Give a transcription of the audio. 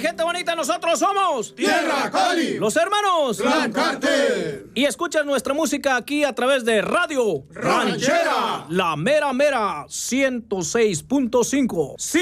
gente bonita, nosotros somos Tierra Cali, los hermanos Gran Cartel. Y escuchas nuestra música aquí a través de Radio Ranchera, La Mera Mera 106.5.